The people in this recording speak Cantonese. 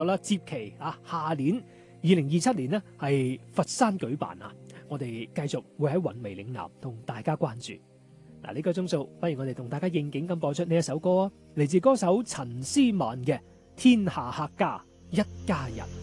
啦，接期下年2027年呢係佛山舉辦啊！我哋繼續會喺韻味嶺南同大家關注。嗱，呢個鐘數，不如我哋同大家應景咁播出呢一首歌啊，嚟自歌手陳思曼嘅《天下客家一家人》。